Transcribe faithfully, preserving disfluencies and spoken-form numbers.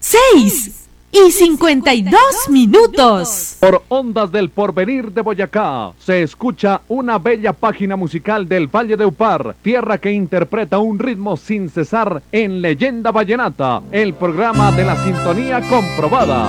seis y cincuenta y dos minutos. Por Ondas del Porvenir de Boyacá se escucha una bella página musical del Valle de Upar, tierra que interpreta un ritmo sin cesar en Leyenda Vallenata, el programa de la sintonía comprobada.